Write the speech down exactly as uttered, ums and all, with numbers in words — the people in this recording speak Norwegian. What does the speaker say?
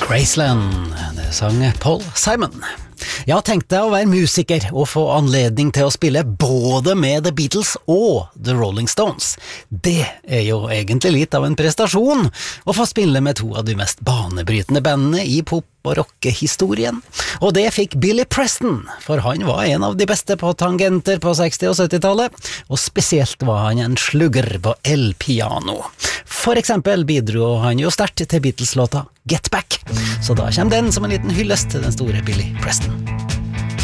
Graceland, det sang Paul Simon. Jeg tenkte å være musiker og få anledning til å spille både med The Beatles og The Rolling Stones. Det er jo egentlig litt av en prestasjon å få spille med to av de mest banebrytende bandene i pop- og rockehistorien. Og det fikk Billy Preston, for han var en av de beste på tangenter på seksti- og syttitallet, og spesielt var han en slugger på el-piano. For eksempel bidro han jo sterkt til Beatles-låta Get Back, så da kommer den som en liten hyllest til den store Billy Preston.